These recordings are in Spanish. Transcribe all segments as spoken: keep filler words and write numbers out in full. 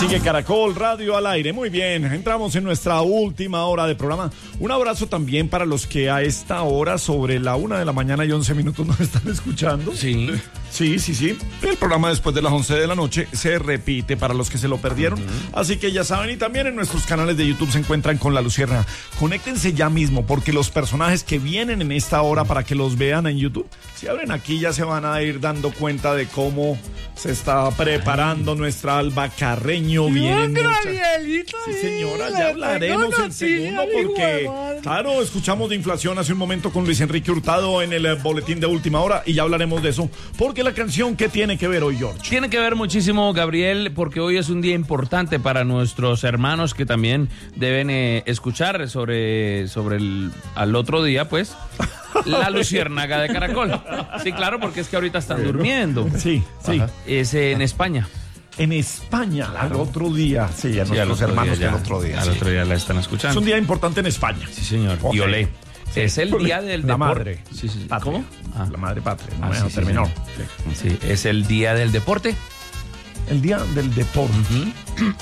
Sigue Caracol Radio al aire. Muy bien, entramos en nuestra última hora de programa. Un abrazo también para los que a esta hora, sobre la una de la mañana y once minutos, nos están escuchando. Sí. Sí, sí, sí. El programa después de las once de la noche se repite para los que se lo perdieron. Uh-huh. Así que ya saben, y también en nuestros canales de YouTube se encuentran con La Luciérnaga. Conéctense ya mismo, porque los personajes que vienen en esta hora para que los vean en YouTube, si abren aquí ya se van a ir dando cuenta de cómo se está preparando nuestra Alba Carreño. Vienen muchas... Sí, señora, ya hablaremos en segundo, porque, claro, escuchamos de inflación hace un momento con Luis Enrique Hurtado en el boletín de última hora, y ya hablaremos de eso. Porque la canción, ¿qué tiene que ver hoy, George? Tiene que ver muchísimo, Gabriel, porque hoy es un día importante para nuestros hermanos que también deben eh, escuchar sobre, sobre el al otro día, pues, La Luciérnaga de Caracol. Sí, claro, porque es que ahorita están bueno, durmiendo. Sí, sí. Ajá. Es eh, en España. En España, claro. Al otro día. Sí, a sí, nuestros hermanos del otro día. Al sí. otro día la están escuchando. Es un día importante en España. Sí, señor. Okay. Y olé. Sí. Es el día del la deporte. Madre. Sí, sí, sí. ¿Cómo? Ah. La madre patria. No ah, me sí, terminó. Sí. Sí, es el día del deporte. El día del deporte. Uh-huh.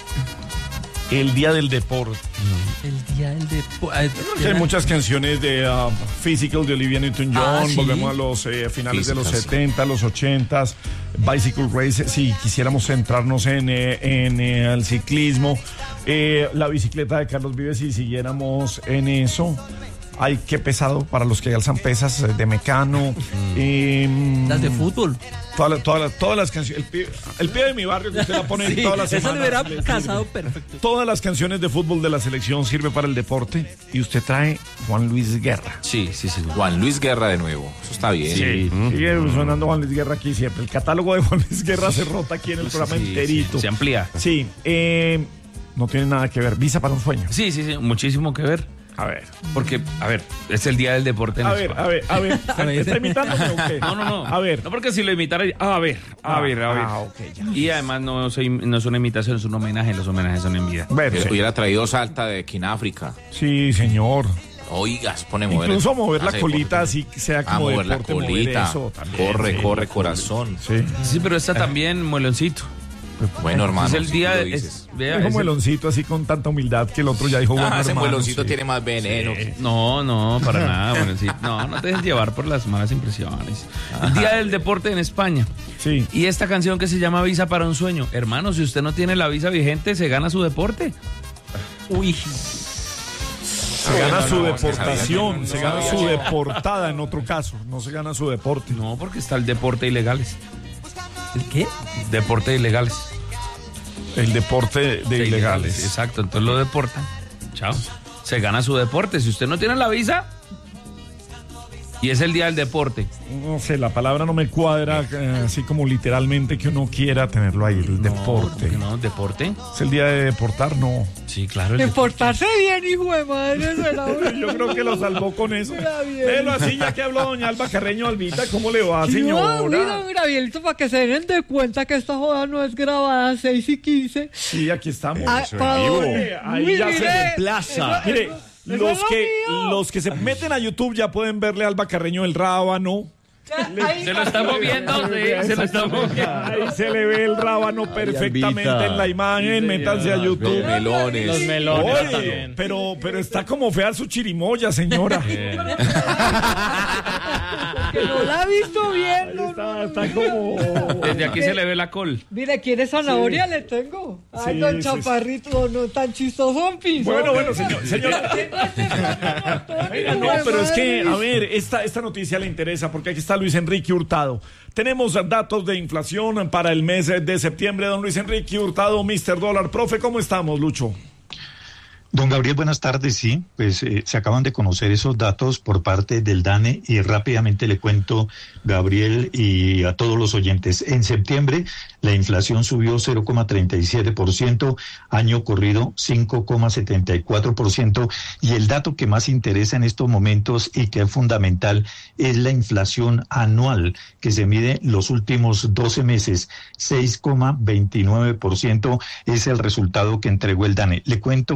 El día del deporte. No. El día del deporte. Hay muchas canciones de uh, Physical de Olivia Newton-John. Ah, ¿sí? Volvemos a los eh, finales Physical, de los setenta, los ochenta. Bicycle Race. Si quisiéramos centrarnos en, eh, en eh, el ciclismo. Eh, la bicicleta de Carlos Vives, si siguiéramos en eso. Ay, qué pesado para los que alzan pesas de Mecano. Mm. Eh, las de fútbol. Todas las, todas las, todas las canciones. El pie, el pie de mi barrio que usted la pone sí, todas las semanas. Eso le hubiera casado perfecto. Todas las canciones de fútbol de la selección sirve para el deporte. Y usted trae Juan Luis Guerra. Sí, sí, sí. Juan Luis Guerra de nuevo. Eso está bien. Sí, mm. sigue sonando Juan Luis Guerra aquí siempre. El catálogo de Juan Luis Guerra se rota aquí en el programa sí, enterito. Sí, se amplía. Sí. Eh, no tiene nada que ver. Visa para un sueño. Sí, sí, sí. Muchísimo que ver. A ver. Porque, a ver, es el día del deporte en a ver, a ver, a ver, a ver. ¿Está imitándome o qué? No, no, no. A ver. No, porque si lo imitara... A ver, a ah, ver, a ver. Ah, ok, ya. Y además no, soy, no es una imitación, es un homenaje. Los homenajes son en vida. Bueno, sí. Hubiera traído Salta de Quináfrica. Sí, señor. Oigas, pone mover. Incluso mover la colita, así sea como mover deporte, la colita. Mover eso también. Corre, sí, corre, corazón. Sí. Sí, pero está también mueloncito. Bueno, hermano. Es el día de. Es, vea, es como meloncito, así con tanta humildad que el otro ya dijo. Ah, bueno, ese hermano, meloncito sí. tiene más veneno. Sí. No, no, para nada. Meloncito. No, no te dejes llevar por las malas impresiones. Ajá. El día del deporte en España. Sí. Y esta canción que se llama Visa para un sueño. Hermano, si usted no tiene la visa vigente, se gana su deporte. Uy. Se gana no, no, su no, deportación, no, se gana su deportada en otro caso. No se gana su deporte. No, porque está el deporte ilegales. ¿El qué? Deporte ilegales. El deporte de, de ilegales. ilegales. Exacto, entonces lo deportan. Chao. Se gana su deporte. Si usted no tiene la visa y es el día del deporte. No sé, la palabra no me cuadra eh, así como literalmente que uno quiera tenerlo ahí, el no, deporte. No, deporte. Es el día de deportar, no. Sí, claro. Deportarse bien, hijo de madre. Yo creo que lo salvó con eso. Pero así ya que habló doña Alba Carreño, Albita, ¿cómo le va, señora? No, mira, mira, bien, para que se den de cuenta que esta joda no es grabada seis y quince. Sí, aquí estamos. Ah, Ahí, ahí ya se reemplaza. Mire. Eso, Los que, los que se meten a YouTube ya pueden verle a Alba Carreño el rábano. Le, se lo estamos viendo, sí, se lo estamos viendo. Ahí se le ve el rábano perfectamente en la imagen. Métanse a YouTube. Los melones. Los melones. Oye, pero, pero está como fea su chirimoya, señora. Que no la ha visto bien. No, está, no, está como... Desde aquí se le ve la col. Mire, ¿quiere zanahoria? Sí. Le tengo. Ay, sí, don sí, Chaparrito, sí. No tan chistoso, piso. Bueno, bueno, señor, señora. Mira, no, pero es que, a ver, esta, esta noticia le interesa porque aquí está Luis Enrique Hurtado. Tenemos datos de inflación para el mes de septiembre. Don Luis Enrique Hurtado, mister Dólar. Profe, ¿cómo estamos, Lucho? Don Gabriel, buenas tardes. Sí, pues eh, se acaban de conocer esos datos por parte del DANE y rápidamente le cuento, Gabriel, y a todos los oyentes. En septiembre la inflación subió cero coma treinta y siete por ciento, año corrido cinco coma setenta y cuatro por ciento, y el dato que más interesa en estos momentos y que es fundamental es la inflación anual que se mide los últimos doce meses, seis coma veintinueve por ciento es el resultado que entregó el DANE. Le cuento que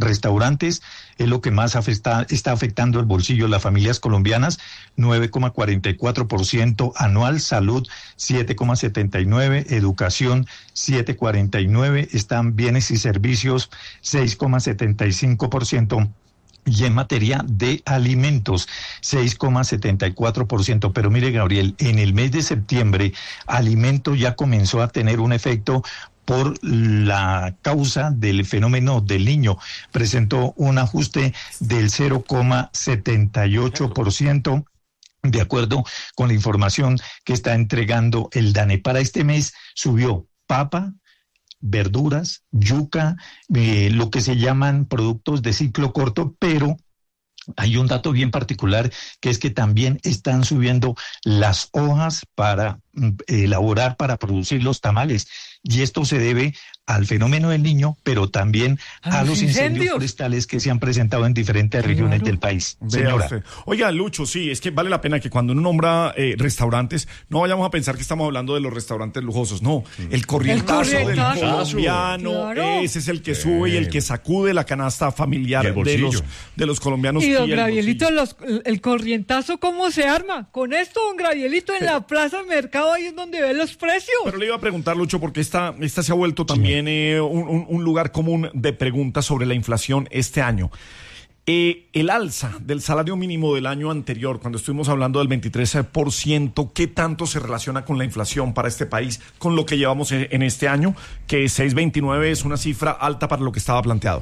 restaurantes es lo que más afecta, está afectando el bolsillo de las familias colombianas, nueve coma cuarenta y cuatro por ciento anual, salud siete coma setenta y nueve por ciento, educación siete coma cuarenta y nueve por ciento, están bienes y servicios seis coma setenta y cinco por ciento. Y en materia de alimentos, seis coma setenta y cuatro por ciento. Pero mire, Gabriel, en el mes de septiembre, alimento ya comenzó a tener un efecto por la causa del fenómeno del Niño. Presentó un ajuste del cero coma setenta y ocho por ciento. De acuerdo con la información que está entregando el DANE. Para este mes subió papa, verduras, yuca, eh, lo que se llaman productos de ciclo corto, pero hay un dato bien particular, que es que también están subiendo las hojas para eh, elaborar, para producir los tamales. Y esto se debe al fenómeno del Niño, pero también a, a los incendios? incendios forestales que se han presentado en diferentes claro. regiones del país. Señora. Oiga, Lucho, sí, es que vale la pena que cuando uno nombra eh, restaurantes, no vayamos a pensar que estamos hablando de los restaurantes lujosos, no. El corrientazo, el corrientazo. del colombiano, claro. ese es el que sube y el que sacude la canasta familiar de los, de los colombianos. Y don y Gravielito, los, el corrientazo, ¿cómo se arma? Con esto, don Gravielito, en pero, la plaza del mercado, ahí es donde ve los precios. Pero le iba a preguntar, Lucho, porque esta, esta se ha vuelto también eh, un, un, un lugar común de preguntas sobre la inflación este año. Eh, el alza del salario mínimo del año anterior, cuando estuvimos hablando del veintitrés por ciento, ¿qué tanto se relaciona con la inflación para este país, con lo que llevamos en, en este año? Que seis coma veintinueve es una cifra alta para lo que estaba planteado.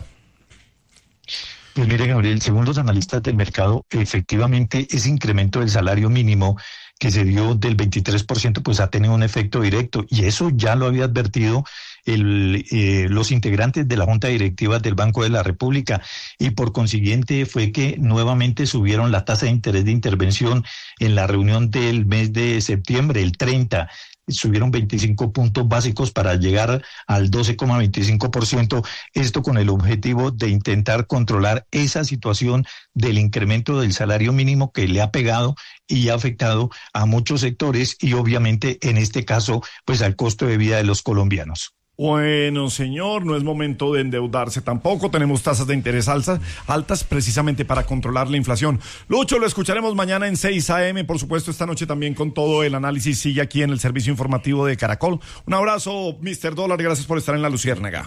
Pues mire, Gabriel, según los analistas del mercado, efectivamente ese incremento del salario mínimo que se dio del veintitrés por ciento, pues ha tenido un efecto directo, y eso ya lo había advertido el, eh, los integrantes de la Junta Directiva del Banco de la República, y por consiguiente fue que nuevamente subieron la tasa de interés de intervención en la reunión del mes de septiembre, el treinta. Subieron veinticinco puntos básicos para llegar al doce coma veinticinco por ciento, esto con el objetivo de intentar controlar esa situación del incremento del salario mínimo que le ha pegado y ha afectado a muchos sectores, y obviamente en este caso pues al costo de vida de los colombianos. Bueno, señor, no es momento de endeudarse tampoco. Tenemos tasas de interés altas, altas precisamente para controlar la inflación. Lucho, lo escucharemos mañana en seis a eme. Por supuesto, esta noche también con todo el análisis. Sigue aquí en el servicio informativo de Caracol. Un abrazo, mister Dólar. Gracias por estar en La Luciérnaga.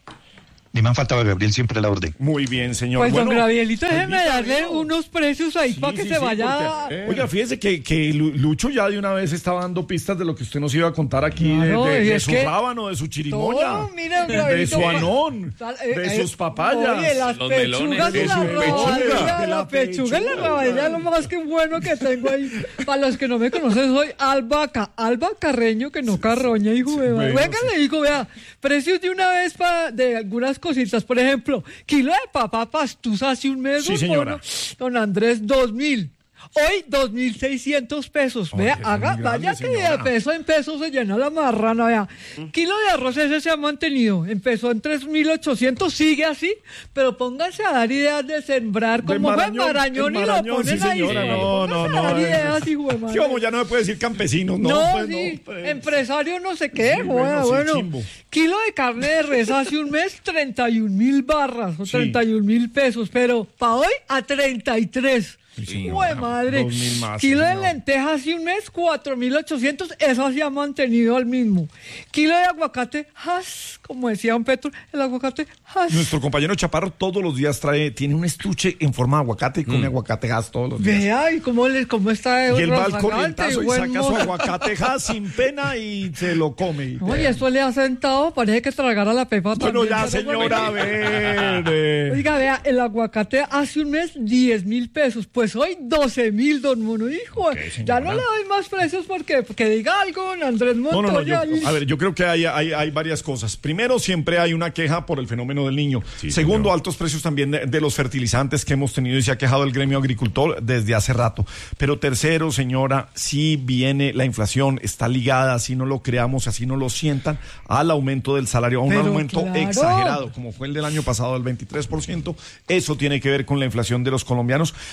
Ni me han faltado, Gabriel, siempre la orden. Muy bien, señor. Pues, bueno, don Gabrielito, déjeme darle unos precios ahí sí, para que sí, se sí, vaya. Porque, eh. Oiga, fíjese que, que Lucho ya de una vez estaba dando pistas de lo que usted nos iba a contar aquí, claro, de, de, de su rábano, de su chirimoya, todo, mira, de su anón, eh, de eh, sus papayas, oye, las los pechugas melones, de, de la su pechuga, de la pechuga y la rabadilla es lo más que bueno que tengo ahí. Para los que no me conocen, soy Albaca, Alba Carreño, que no carroña, hijo de madre. Venga, le digo, vea, precios de una vez para de algunas cositas, por ejemplo, kilo de papa pastusa hace un mes, sí, señora. Don Andrés, dos mil. Hoy, dos mil seiscientos pesos. Oye, vea, haga, vaya que de peso en peso se llena la marrana, vea. ¿Mm? Kilo de arroz ese se ha mantenido. Empezó en tres mil ochocientos, sigue así, pero pónganse a dar ideas de sembrar como fue Marañón y lo ponen sí, ahí. Señora, no, no, no. A dar no, ideas, no. hijo de madre. Sí, vamos, ya no me puede decir campesinos, no. No, pues, sí, no pues. Empresario no sé qué, sí, bueno, bueno. bueno. Sí, kilo de carne de res hace un mes, treinta y un mil barras o sí. treinta y un mil pesos, pero para hoy a treinta y tres. Sí, ¡Güey, madre! Más, Kilo señor. de lentejas hace un mes, cuatro mil ochocientos, eso se ha mantenido al mismo. Kilo de aguacate, has, como decía don Petro, el aguacate, has. Nuestro compañero Chaparro todos los días trae, tiene un estuche en forma de aguacate y come mm. aguacate has todos los días. Vea, y cómo, le, cómo está. Y él va al corrientazo y saca su aguacate has sin pena y se lo come. Oye, eso le ha sentado, parece que tragara la pepa bueno, también. Ya, señora, a ver. Eh. Oiga, vea, el aguacate hace un mes, diez mil pesos, pues hoy doce mil, don Mono, hijo. Okay, ya no le doy más precios porque, porque diga algo, don Andrés Montoya. No, no, no, yo, a ver, yo creo que hay, hay, hay varias cosas. Primero, siempre hay una queja por el fenómeno del niño. Sí, Segundo, señor. altos precios también de, de los fertilizantes que hemos tenido y se ha quejado el gremio agricultor desde hace rato. Pero tercero, señora, sí viene la inflación, está ligada, así no lo creamos, así no lo sientan, al aumento del salario, a un Pero aumento claro. exagerado, como fue el del año pasado, del veintitrés por ciento. Eso tiene que ver con la inflación de los colombianos y eso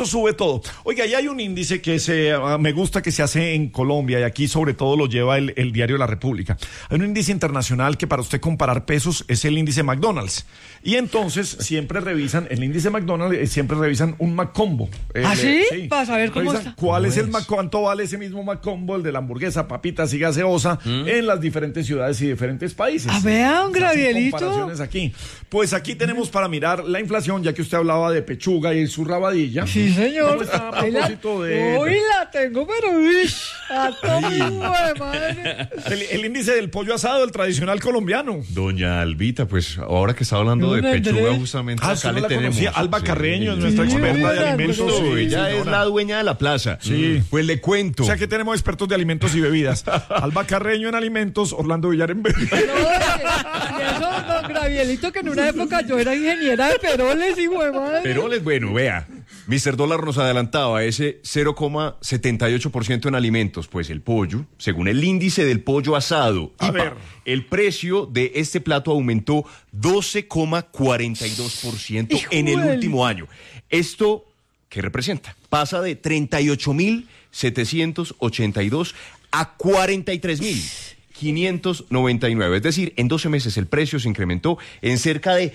sube todo. Oiga, y hay un índice que se, uh, me gusta que se hace en Colombia y aquí sobre todo lo lleva el, el diario La República. Hay un índice internacional que para usted comparar pesos es el índice McDonald's. Y entonces siempre revisan, el índice McDonald's, eh, siempre revisan un McCombo. El, ¿Ah, sí? sí. Para saber cómo Revisan está. ¿Cuál es el Mac- cuánto vale ese mismo McCombo, el de la hamburguesa, papitas y gaseosa, ¿Mm? en las diferentes ciudades y diferentes países? A ver, un Se hacen Gabrielito. comparaciones aquí. Pues aquí tenemos para mirar la inflación, ya que usted hablaba de pechuga y su rabadilla. Sí, señor. ¿Cómo está a Ahí la- propósito de- Hoy la tengo, pero uy, a todo mi de madre. El, el índice del pollo asado, el tradicional colombiano. Doña Albita, pues ahora que está hablando Don de pechuga, Andrés. justamente Ah, acá usted no le la tenemos. conocía. Alba Sí. Carreño es nuestra Sí, experta de buena, alimentos. buena. Justo, Sí, ella es señora. la dueña de la plaza. Sí. Pues le cuento. O sea que tenemos expertos de alimentos y bebidas. Alba Carreño en alimentos, Orlando Villar en bebidas. No, y eso, don Gravielito, que en una época yo era ingeniera de peroles, hijo de madre. Peroles, bueno, vea. mister Dólar nos adelantaba ese cero coma setenta y ocho por ciento en alimentos. Pues el pollo, según el índice del pollo asado, A I P A, ver. el precio de este plato aumentó doce coma cuarenta y dos por ciento en el Hijuel. último año. Esto, ¿qué representa? Pasa de treinta y ocho mil setecientos ochenta y dos a cuarenta y tres mil quinientos noventa y nueve. Es decir, en doce meses el precio se incrementó en cerca de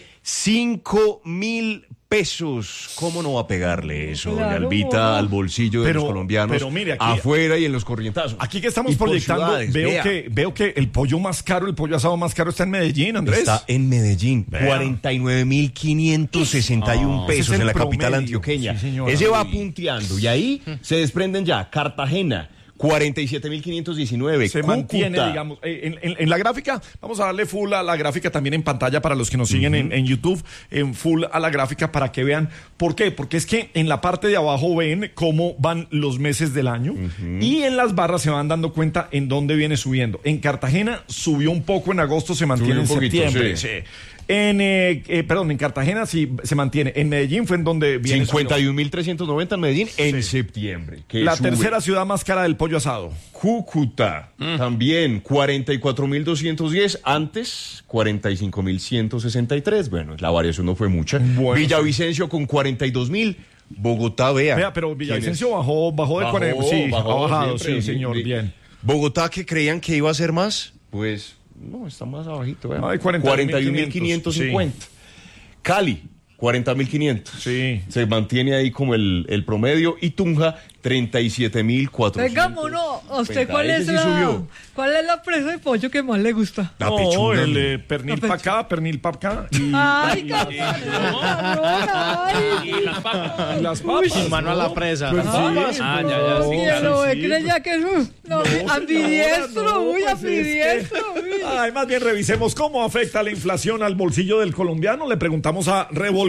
cinco mil pesos. ¿Cómo no va a pegarle eso, doña Claro, Albita, no. al bolsillo de Pero- los colombianos pero mire, aquí- afuera y en los corrientazos? Aquí que estamos Y por proyectando, ciudades, veo vea. que, veo que el pollo más caro, el pollo asado más caro está en Medellín, Andrés. Está en Medellín, Vea. cuarenta y nueve mil quinientos sesenta y uno Ah, ese pesos es el en la capital promedio. antioqueña. Sí, señora. Ese va Uy. punteando y ahí se desprenden ya Cartagena, cuarenta y siete mil quinientos diecinueve, Se Cúcuta. mantiene, digamos, eh, en, en- en la gráfica, vamos a darle full a la gráfica también en pantalla para los que nos siguen en, en YouTube, en full a la gráfica para que vean por qué, porque es que en la parte de abajo ven cómo van los meses del año y en las barras se van dando cuenta en dónde viene subiendo. En Cartagena subió un poco, en agosto se mantiene Subió en un poquito, septiembre. sí. sí. En, eh, eh, perdón, en Cartagena sí se mantiene. En Medellín fue en donde viene cincuenta y un mil trescientos noventa en Medellín en Sí. septiembre. que la sube. tercera ciudad más cara del pollo asado. Cúcuta, también cuarenta y cuatro mil doscientos diez, antes cuarenta y cinco mil ciento sesenta y tres. Bueno, la variación no fue mucha. Bueno, Villavicencio con cuarenta y dos mil. Bogotá, vea. Vea, pero Villavicencio ¿Quién es? bajó, bajó de Bajó, cuarenta. Sí, bajó ha bajado, siempre, sí, señor, sí. bien. Bogotá, que creían que iba a ser más, pues no, está más abajito. Vea. Ay, cuarenta y un mil quinientos cincuenta. Cali, cuarenta mil quinientos. Sí. Se mantiene ahí como el, el promedio. Y Tunja, treinta y siete mil cuatrocientos. Venga, mono, ¿a usted cuál Ese es sí la subió. cuál es la presa de pollo que más le gusta? La No, pechuga. el eh, pernil La para acá, pernil para acá. Y, Ay, cabrón, ay. Y las papas. y las papas. Uy, Mano a la presa. Pues sí, Ah, ya, ya, sí, Quiero, sí, ¿eh? ¿Creía que eso? No, ambidiestro, no, uy, pues es que- ambidiestro, uy. Ay, más bien revisemos cómo afecta la inflación al bolsillo del colombiano. Le preguntamos a Revol